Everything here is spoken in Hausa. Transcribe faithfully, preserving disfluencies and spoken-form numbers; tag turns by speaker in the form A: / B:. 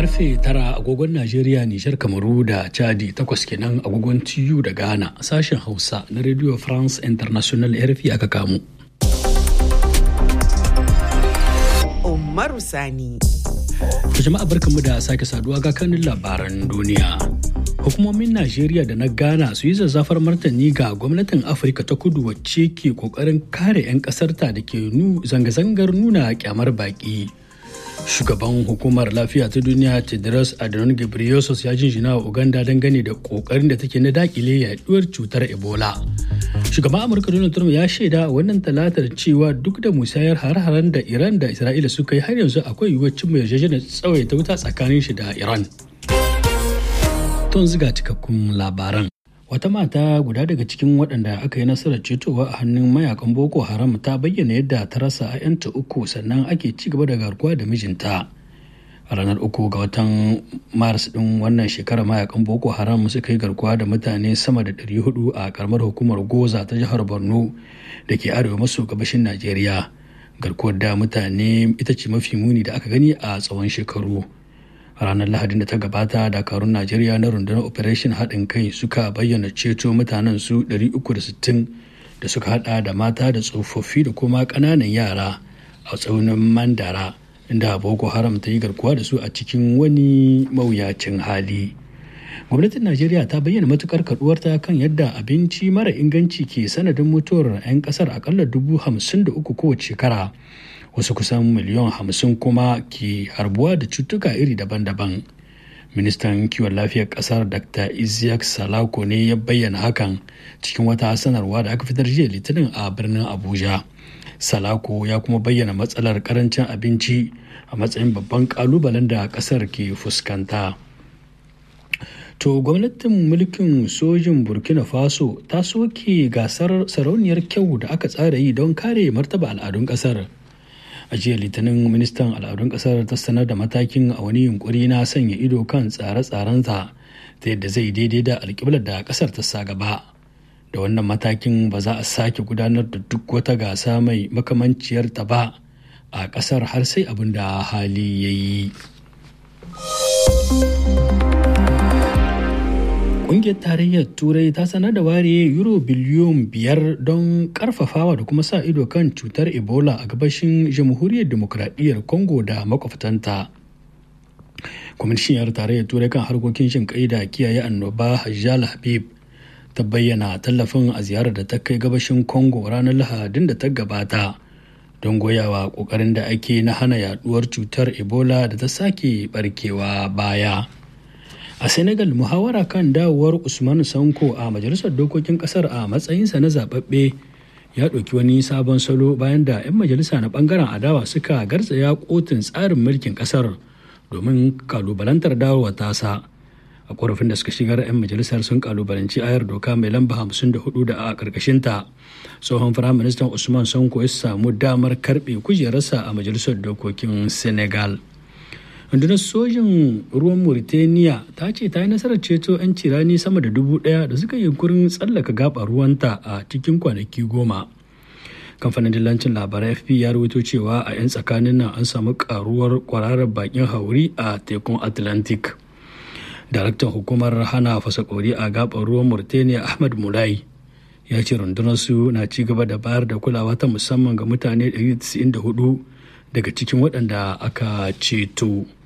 A: Karfe tara agogon Najeriya, Nijar, Kamaru da Chadi, takwas kenan agogon T U da Ghana. Sashen Hausa na Radio France International R F I aka kamo.
B: Umaru Sani.
A: Jama'a barkanmu da sake saduwa ga kanin labaran duniya. Hukumomin Najeriya da na Ghana su yi zazzafar martani ga gwamnatin Afirka ta Kudu wacce ke kokarin kare 'yan kasarta da ke zanga-zangar nuna kyamar baki. Shugaban hukumar lafiya ta duniya Tedros Adhanom Ghebreyesus ya jinjina wa Uganda dangane da kokarin da take na dakile yaduwar cutar Ebola. Shugaban Amurka Donald Trump ya shaida wannan talatar cewa duk da musayar har-haren da Iran da Isra'ila suka yi har yanzu akwai yiwuwar cimma yarjejeniyar tsawaita wuta tsakanin shi da Iran. Tun ziga cikakkun labaran. Wata mata guda daga cikin waɗanda aka yi nasarar cetowa a hannun mayakan Boko Haram ta bayyana yadda ta rasa 'ya'yanta uku sannan ake ci gaba da garkuwa da mijinta. A ranar uku ga watan Maris ɗin wannan shekarar mayakan Boko Haram suka yi garkuwa da mutane sama da ɗari hudu a karamar hukumar Goza ta jihar Borno da ke arewa maso gabashin Najeriya. Garkuwar da mutane ita ce mafi muni da aka gani a tsawon shekaru. A ranar Lahadin da ta gabata, dakarun Najeriya na rundunar Operation haɗin kai suka bayyana ceto mutanen su ɗari uku da sittin da suka hada da mata da tsofaffi da kuma ƙananan yara a tsaunin Mandara, inda Boko Haram ta yi garkuwa da su a cikin wani mawuyacin hali. Gwamnatin Najeriya ta bayyana matukar kaduwarta kan yadda abinci mara inganci ke sanadin mutuwar 'yan kasar akalla dubu hamsin da uku kowace shekara. Wasu kusan miliyan hamsin kuma ke harbuwa da cutuka iri daban-daban. Ministan kiwon lafiyar kasar Doctor Isiaq Salako ne ya bayyana hakan cikin wata sanarwa da aka fitar jiya Litinin a birnin Abuja. Salako ya kuma bayyana matsalar karancin abinci a matsayin babban kalubalen da kasar ke fuskanta. To gwamnatin mulkin sojin Burkina Faso ta soke gasar sarauniyar kyau da aka tsara yi don kare martaba al'adun kasar. A jiya Litinin ministan al'adun kasar ta sanar da matakin a wani yunkuri na sanya ido kan tsare-tsarensa ta yadda zai daidai da alƙiblar da kasar ta sa gaba. Da wannan matakin ba za a sake gudanar da duk wata gasa mai makamanciyar ta ba a kasar har sai abin da hali ya yi. Ƙungiyar Tarayyar Turai ta sanar da ware euro biliyon biyar don ƙarfafawa da kuma sa ido kan cutar Ebola a gabashin Jamhuriyar Dimokuraɗiyyar Congo da makwabtanta. Kwamishiniyar Tarayyar Turai kan harkokin jin ƙai da kiyaye annoba Hajjal Habib ta bayyana tallafin a ziyarar da ta kai gabashin Congo ranar Lahadin da ta gabata don goyawa ƙoƙarin da ake na hana yaduwar cutar Ebola da ta sake barkewa baya. A Senegal, muhawara kan dawowar Usman Sanko a majalisar dokokin kasar a matsayinsa na zababbe ya ɗauki wani sabon salo bayan da 'yan majalisa na ɓangaren adawa suka garzaya kotun tsarin mulkin kasar domin kalubalantar dawowa tasa. A ƙorafin da suka shigar 'yan majalisar sun kalubalanci ayar doka mai lamba hamsin da hudu da a ƙarƙashinta tsohon firaministan Usman Sanko ya samu damar karɓe kujerarsa a majalisar dokokin Senegal. Rundunar sojin ruwan Mauritania ta ce ta yi nasarar ceto 'yan cirani sama da dubu ɗaya da suka yi yunkurin tsallaka gaɓar ruwanta a cikin kwanaki goma. Kamfanin dillancin labarai F P ya rawaito cewa a 'yan tsakanin nan an samu karuwar kwararar bakin hauri a tekun Atlantic. Daraktan hukumar hana fasakori a gaɓar ruwan Mauritania Ahmad Mulai ya ce rundunar su na ci gaba da bayar da kulawa ta musamman ga mutane ɗari da tisa'in da hudu daga cikin waɗanda aka ceto.